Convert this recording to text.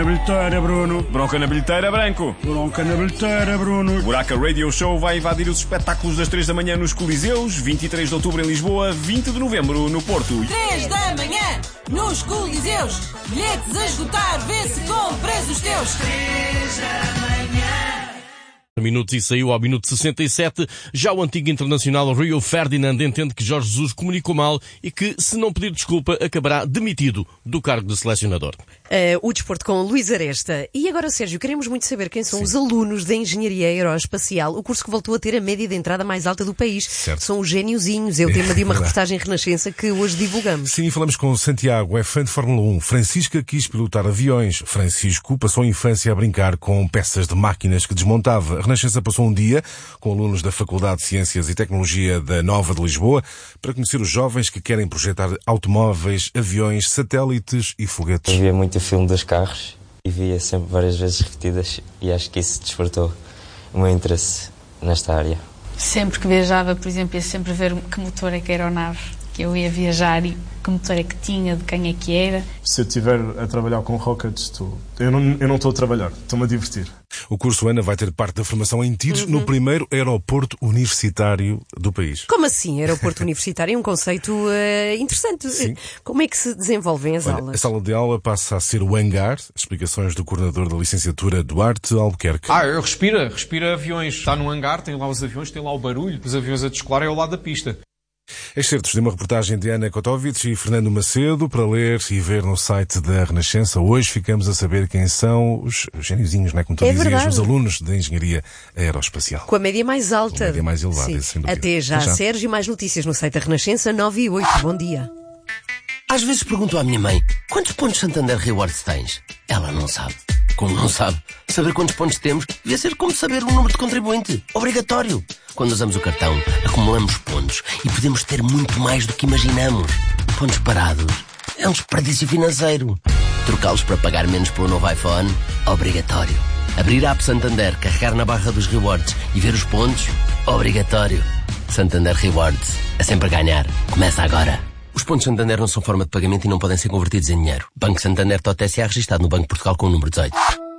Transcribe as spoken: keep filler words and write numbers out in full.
Na bilheteira, Bruno. Bronca na bilheteira, Branco. Bronca na bilheteira, Bruno. Buraca Radio Show vai invadir os espetáculos das três da manhã nos Coliseus, vinte e três de outubro em Lisboa, vinte de novembro no Porto. três da manhã nos Coliseus. Bilhetes a esgotar, vê se compras os teus. três da manhã. Minutos e saiu ao minuto sessenta e sete. Já o antigo internacional Rio Ferdinand entende que Jorge Jesus comunicou mal e que, se não pedir desculpa, acabará demitido do cargo de selecionador. Uh, o desporto com Luís Aresta. E agora, Sérgio, queremos muito saber quem são Sim. os alunos da Engenharia Aeroespacial, o curso que voltou a ter a média de entrada mais alta do país. Certo. São os géniozinhos, é o tema de uma reportagem Renascença que hoje divulgamos. Sim, falamos com Santiago, é fã de Fórmula um. Francisca quis pilotar aviões. Francisco passou a infância a brincar com peças de máquinas que desmontava. A Renascença passou um dia com alunos da Faculdade de Ciências e Tecnologia da Nova de Lisboa para conhecer os jovens que querem projetar automóveis, aviões, satélites e foguetes. Eu via muito o filme dos carros e via sempre várias vezes repetidas e acho que isso despertou o meu interesse nesta área. Sempre que viajava, por exemplo, ia sempre ver que motor é que era a aeronave que eu ia viajar e que motor é que tinha, de quem é que era. Se eu estiver a trabalhar com rockets, estou... eu não eu não estou a trabalhar, estou-me a divertir. O curso, Ana, vai ter parte da formação em tiros uhum. no primeiro aeroporto universitário do país. Como assim, aeroporto universitário? É um conceito uh, interessante. Sim. Como é que se desenvolvem as Olha, aulas? A sala de aula passa a ser o hangar. Explicações do coordenador da licenciatura, Duarte Albuquerque. Ah, eu respira, respira aviões. Está no hangar, tem lá os aviões, tem lá o barulho. Os aviões a descolar é ao lado da pista. Excertos de uma reportagem de Ana Kotovich e Fernando Macedo para ler e ver no site da Renascença. Hoje ficamos a saber quem são os geniozinhos, não é? Como tu é dizias, verdade. Os alunos da Engenharia Aeroespacial. Com a média mais alta. Com a média mais elevada, sim. Sem dúvida. Até já, já, Sérgio, mais notícias no site da Renascença, nove e oito. Bom dia. Às vezes pergunto à minha mãe, quantos pontos Santander Rewards tens? Ela não sabe. Como não sabe? Saber quantos pontos temos devia ser como saber o número de contribuinte. Obrigatório. Quando usamos o cartão, acumulamos pontos e podemos ter muito mais do que imaginamos. Pontos parados é um desperdício financeiro. Trocá-los para pagar menos pelo novo iPhone? Obrigatório. Abrir a app Santander, carregar na barra dos rewards e ver os pontos? Obrigatório. Santander Rewards. É sempre a ganhar. Começa agora. Os pontos Santander não são forma de pagamento e não podem ser convertidos em dinheiro. Banco Santander T O T S A registado no Banco de Portugal com o número dezoito.